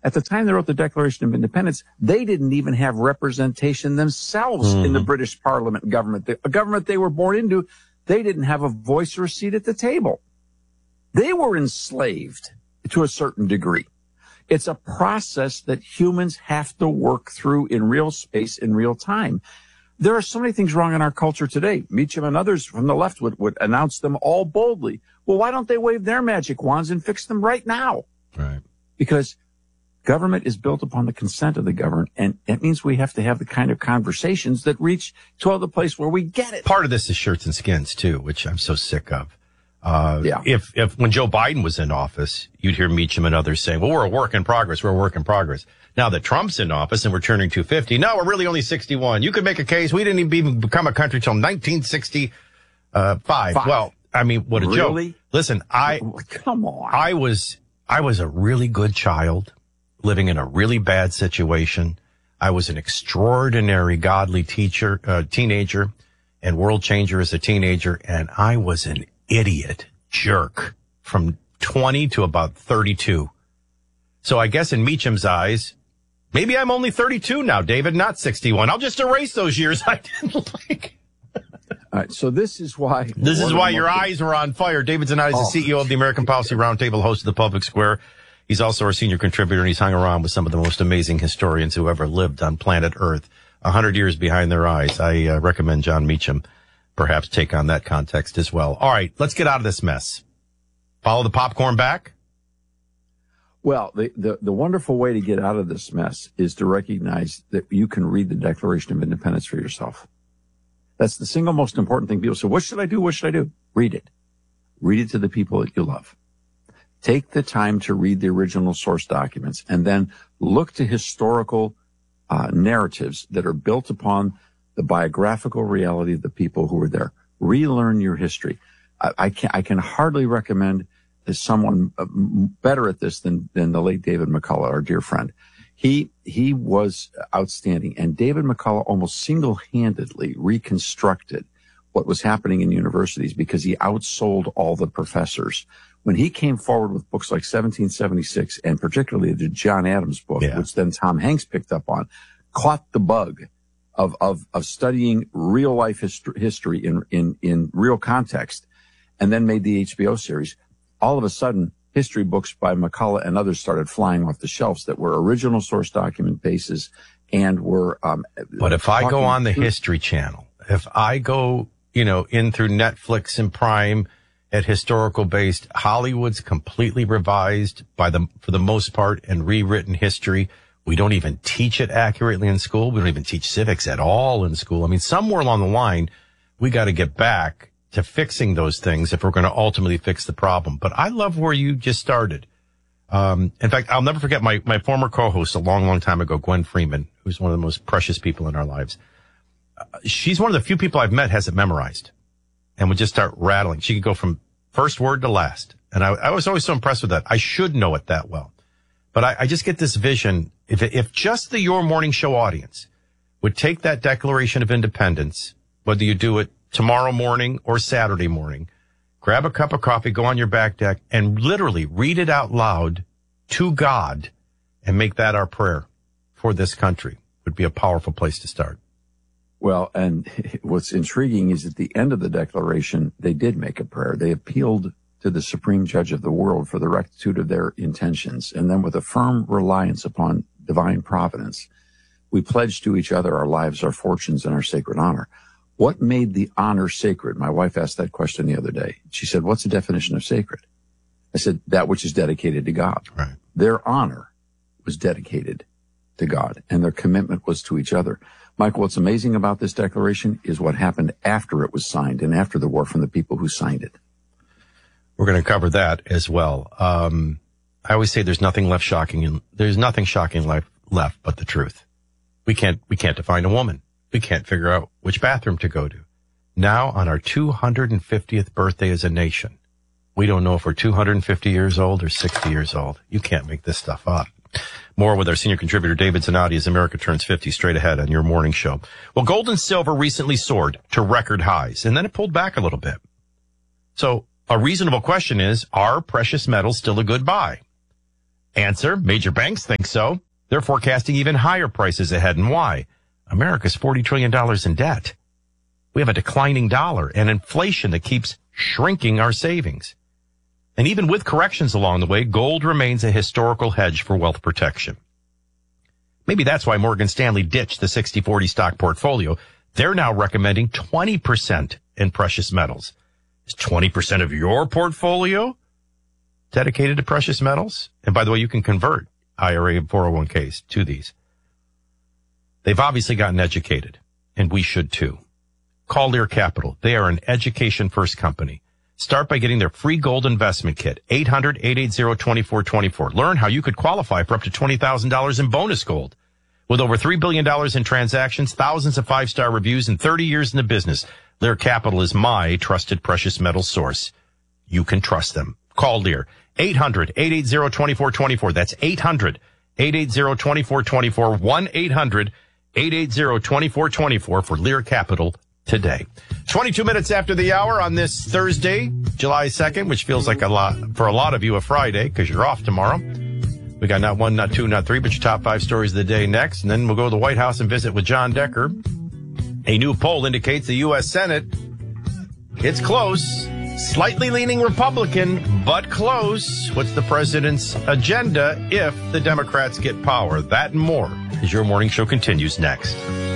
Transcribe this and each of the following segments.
At the time they wrote the Declaration of Independence, they didn't even have representation themselves in the British Parliament and government. A government they were born into, they didn't have a voice or a seat at the table. They were enslaved to a certain degree. It's a process that humans have to work through in real space, in real time. There are so many things wrong in our culture today. Meacham and others from the left would announce them all boldly. Well, why don't they wave their magic wands and fix them right now? Right. Because government is built upon the consent of the governed, and it means we have to have the kind of conversations that reach to the place where we get it. Part of this is shirts and skins, too, which I'm so sick of. Yeah. If when Joe Biden was in office, you'd hear Meacham and others saying, well, we're a work in progress. We're a work in progress. Now that Trump's in office and we're turning 250, no, we're really only 61. You could make a case. We didn't even become a country till 1965. Well, I mean, what a Really? joke. Listen, Come on. I was a really good child living in a really bad situation. I was an extraordinary godly teenager and world changer as a teenager. And I was an idiot jerk from 20 to about 32. So I guess in Meacham's eyes, maybe I'm only 32 now, David, not 61. I'll just erase those years I didn't like. All right, so this is why Your eyes were on fire. David Zanotti is the CEO of the American Policy Roundtable, host of the Public Square. He's also our senior contributor, and he's hung around with some of the most amazing historians who ever lived on planet Earth. 100 years behind their eyes. I recommend John Meacham perhaps take on that context as well. All right, let's get out of this mess. Follow the popcorn back. Well, the wonderful way to get out of this mess is to recognize that you can read the Declaration of Independence for yourself. That's the single most important thing. People say, what should I do? What should I do? Read it. Read it to the people that you love. Take the time to read the original source documents and then look to historical narratives that are built upon the biographical reality of the people who were there. Relearn your history. I can hardly recommend someone better at this than the late David McCullough, our dear friend. He was outstanding, and David McCullough almost single-handedly reconstructed what was happening in universities because he outsold all the professors. When he came forward with books like 1776, and particularly the John Adams book, which then Tom Hanks picked up on, caught the bug of studying real life history in real context, and then made the HBO series. All of a sudden, history books by McCullough and others started flying off the shelves that were original source document bases and were. But if I go on the History Channel, if I go, in through Netflix and Prime at historical based, Hollywood's completely revised for the most part and rewritten history. We don't even teach it accurately in school. We don't even teach civics at all in school. I mean, somewhere along the line, we got to get back to fixing those things if we're going to ultimately fix the problem. But I love where you just started. In fact, I'll never forget my former co-host a long, long time ago, Gwen Freeman, who's one of the most precious people in our lives. She's one of the few people I've met has it memorized and would just start rattling. She could go from first word to last. And I was always so impressed with that. I should know it that well. But I just get this vision. If just the Your Morning Show audience would take that Declaration of Independence, whether you do it tomorrow morning or Saturday morning, grab a cup of coffee, go on your back deck, and literally read it out loud to God and make that our prayer for this country, would be a powerful place to start. Well, and what's intriguing is at the end of the Declaration, they did make a prayer. They appealed to the Supreme Judge of the world for the rectitude of their intentions. And then with a firm reliance upon divine providence, we pledged to each other our lives, our fortunes, and our sacred honor. What made the honor sacred? My wife asked that question the other day. She said, what's the definition of sacred? I said, that which is dedicated to God. Right. Their honor was dedicated to God, and their commitment was to each other. Michael, what's amazing about this declaration is what happened after it was signed and after the war from the people who signed it. We're going to cover that as well. I always say there's nothing shocking left but the truth. We can't define a woman. We can't figure out which bathroom to go to. Now, on our 250th birthday as a nation, we don't know if we're 250 years old or 60 years old. You can't make this stuff up. More with our senior contributor, David Zanotti, as America turns 50, straight ahead on Your Morning Show. Well, gold and silver recently soared to record highs, and then it pulled back a little bit. So a reasonable question is, are precious metals still a good buy? Answer, major banks think so. They're forecasting even higher prices ahead. And why? America's $40 trillion in debt. We have a declining dollar and inflation that keeps shrinking our savings. And even with corrections along the way, gold remains a historical hedge for wealth protection. Maybe that's why Morgan Stanley ditched the 60-40 stock portfolio. They're now recommending 20% in precious metals. Is 20% of your portfolio dedicated to precious metals? And by the way, you can convert IRA and 401ks to these. They've obviously gotten educated, and we should too. Call Lear Capital. They are an education-first company. Start by getting their free gold investment kit, 800-880-2424. Learn how you could qualify for up to $20,000 in bonus gold. With over $3 billion in transactions, thousands of five-star reviews, and 30 years in the business, Lear Capital is my trusted precious metal source. You can trust them. Call Lear. 800-880-2424. That's 800-880-2424. 1-800-880-2424 for Lear Capital today. 22 minutes after the hour on this Thursday, July 2nd, which feels like a lot for a lot of you, a Friday, because you're off tomorrow. We got not one, not two, not three, but your top five stories of the day next. And then we'll go to the White House and visit with John Decker. A new poll indicates the U.S. Senate, it's close. Slightly leaning Republican, but close. What's the president's agenda if the Democrats get power? That and more as your morning show continues next.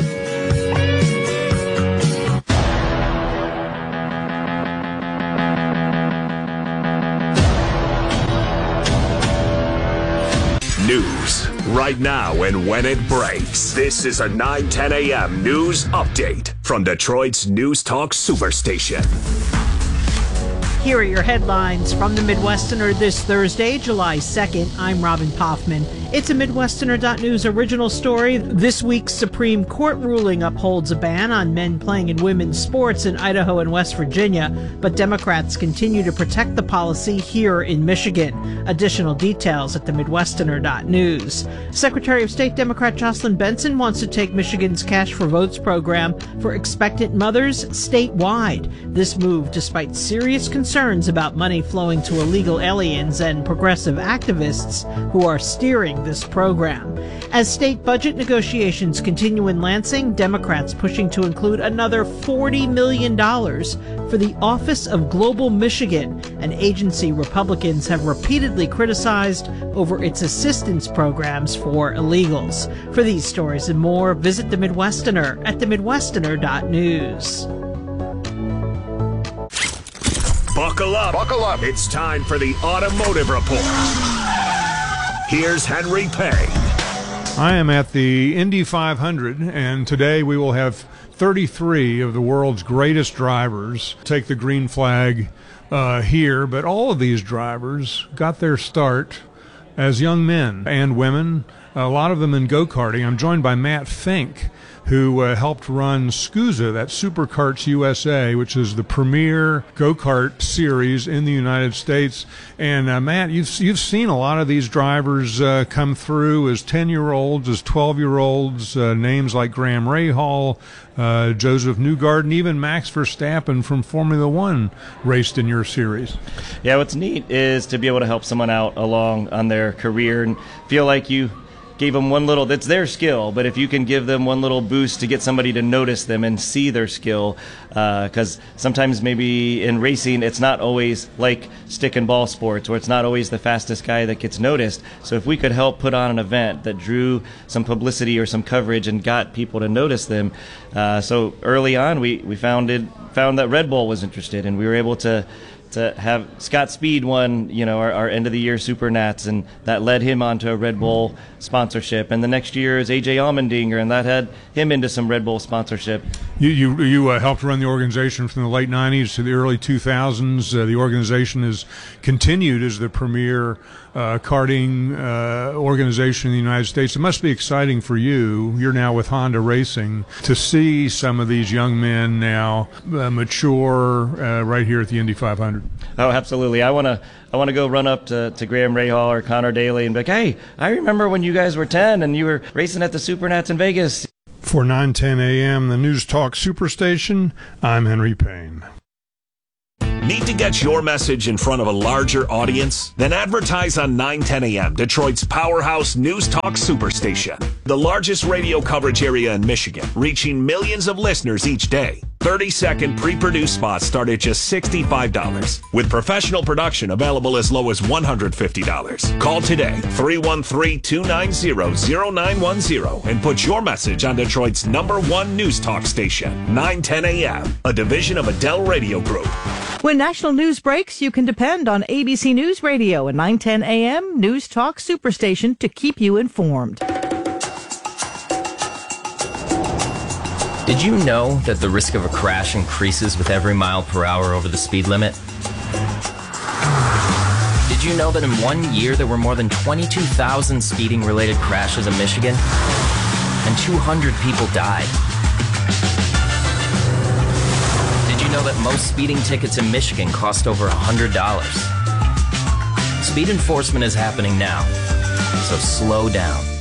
News right now and when it breaks. This is a 9:10 a.m. news update from Detroit's News Talk Superstation. Here are your headlines from the Midwesterner this Thursday, July 2nd. I'm Robin Poffman. It's a Midwesterner.news original story. This week's Supreme Court ruling upholds a ban on men playing in women's sports in Idaho and West Virginia, but Democrats continue to protect the policy here in Michigan. Additional details at the Midwesterner.news. Secretary of State Democrat Jocelyn Benson wants to take Michigan's Cash for Votes program for expectant mothers statewide. This move despite serious concerns about money flowing to illegal aliens and progressive activists who are steering this program. As state budget negotiations continue in Lansing, Democrats pushing to include another $40 million for the Office of Global Michigan, an agency Republicans have repeatedly criticized over its assistance programs for illegals. For these stories and more, visit the Midwesterner at themidwesterner.news. Buckle up. Buckle up. It's time for the Automotive Report. Here's Henry Payne. I am at the Indy 500, and today we will have 33 of the world's greatest drivers take the green flag here. But all of these drivers got their start as young men and women, a lot of them in go-karting. I'm joined by Matt Fink, who helped run SCUSA, that Superkarts USA, which is the premier go-kart series in the United States. And Matt, you've seen a lot of these drivers come through as 10-year-olds, as 12-year-olds, names like Graham Rahal, Joseph Newgarden, even Max Verstappen from Formula One raced in your series. Yeah, what's neat is to be able to help someone out along on their career and feel like you gave them one little, that's their skill, but if you can give them one little boost to get somebody to notice them and see their skill, because sometimes maybe in racing it's not always like stick and ball sports, or it's not always the fastest guy that gets noticed. So if we could help put on an event that drew some publicity or some coverage and got people to notice them, so early on we found that Red Bull was interested, and we were able to have Scott Speed won, our end of the year Super Nats, and that led him onto a Red Bull sponsorship. And the next year is AJ Allmendinger, and that had him into some Red Bull sponsorship. You helped run the organization from the late 90s to the early 2000s. The organization has continued as the premier karting organization in the United States. It must be exciting for you. You're now with Honda Racing to see some of these young men now mature right here at the Indy 500. Oh, absolutely. I want to go run up to Graham Rahal or Connor Daly and be like, hey, I remember when you guys were 10 and you were racing at the Super Nats in Vegas. For 9:10 a.m., the News Talk Superstation, I'm Henry Payne. Need to get your message in front of a larger audience? Then advertise on 910 AM, Detroit's powerhouse news talk superstation. The largest radio coverage area in Michigan, reaching millions of listeners each day. 30-second pre-produced spots start at just $65, with professional production available as low as $150. Call today, 313-290-0910, and put your message on Detroit's #1 news talk station, 910 AM, a division of Adele Radio Group. When national news breaks, you can depend on ABC News Radio and 910 AM News Talk Superstation to keep you informed. Did you know that the risk of a crash increases with every mile per hour over the speed limit? Did you know that in 1 year there were more than 22,000 speeding-related crashes in Michigan? And 200 people died. Did you know that most speeding tickets in Michigan cost over $100? Speed enforcement is happening now, so slow down.